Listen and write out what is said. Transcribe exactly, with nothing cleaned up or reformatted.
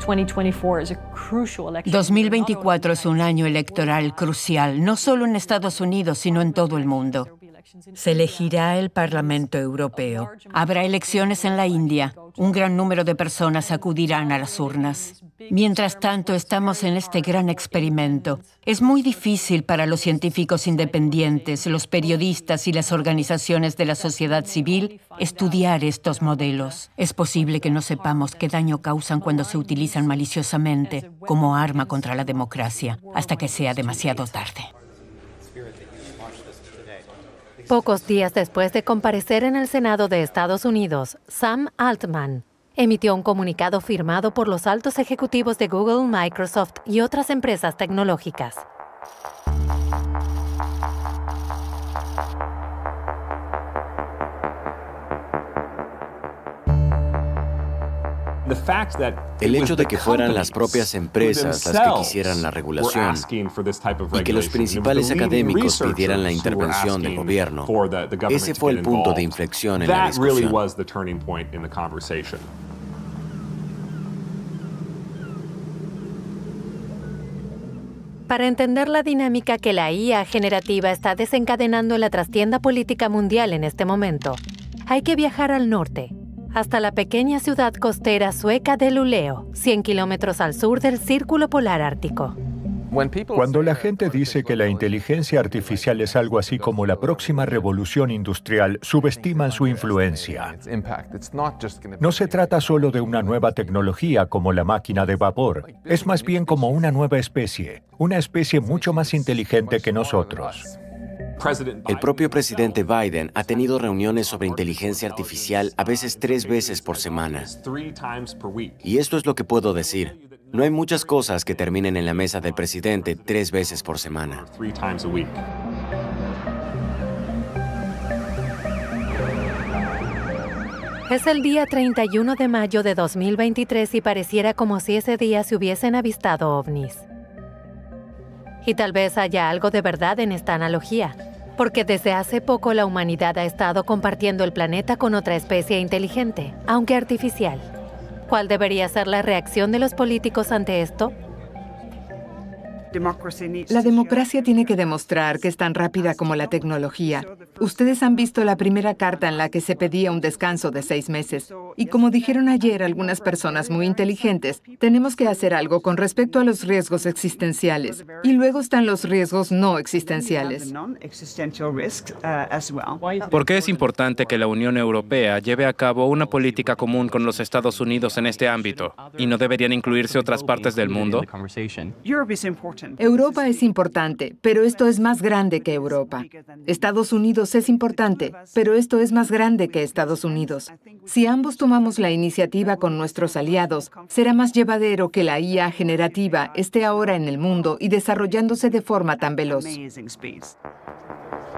dos mil veinticuatro es un año electoral crucial, no solo en Estados Unidos, sino en todo el mundo. Se elegirá el Parlamento Europeo. Habrá elecciones en la India. Un gran número de personas acudirán a las urnas. Mientras tanto, estamos en este gran experimento. Es muy difícil para los científicos independientes, los periodistas y las organizaciones de la sociedad civil estudiar estos modelos. Es posible que no sepamos qué daño causan cuando se utilizan maliciosamente como arma contra la democracia, hasta que sea demasiado tarde. Pocos días después de comparecer en el Senado de Estados Unidos, Sam Altman emitió un comunicado firmado por los altos ejecutivos de Google, Microsoft y otras empresas tecnológicas. El hecho de que fueran las propias empresas las que quisieran la regulación y que los principales académicos pidieran la intervención del gobierno, ese fue el punto de inflexión en la discusión. Para entender la dinámica que la I A generativa está desencadenando en la trastienda política mundial en este momento, hay que viajar al norte, hasta la pequeña ciudad costera sueca de Luleå, cien kilómetros al sur del Círculo Polar Ártico. Cuando la gente dice que la inteligencia artificial es algo así como la próxima revolución industrial, subestiman su influencia. No se trata solo de una nueva tecnología como la máquina de vapor, es más bien como una nueva especie, una especie mucho más inteligente que nosotros. El propio presidente Biden ha tenido reuniones sobre inteligencia artificial a veces tres veces por semana. Y esto es lo que puedo decir. No hay muchas cosas que terminen en la mesa del presidente tres veces por semana. Es el día treinta y uno de mayo de dos mil veintitrés y pareciera como si ese día se hubiesen avistado ovnis. Y tal vez haya algo de verdad en esta analogía, porque desde hace poco la humanidad ha estado compartiendo el planeta con otra especie inteligente, aunque artificial. ¿Cuál debería ser la reacción de los políticos ante esto? La democracia tiene que demostrar que es tan rápida como la tecnología. Ustedes han visto la primera carta en la que se pedía un descanso de seis meses. Y como dijeron ayer algunas personas muy inteligentes, tenemos que hacer algo con respecto a los riesgos existenciales. Y luego están los riesgos no existenciales. ¿Por qué es importante que la Unión Europea lleve a cabo una política común con los Estados Unidos en este ámbito? ¿Y no deberían incluirse otras partes del mundo? Europa es importante, pero esto es más grande que Europa. Estados Unidos es importante, pero esto es más grande que Estados Unidos. Si ambos tomamos la iniciativa con nuestros aliados, será más llevadero que la I A generativa esté ahora en el mundo y desarrollándose de forma tan veloz.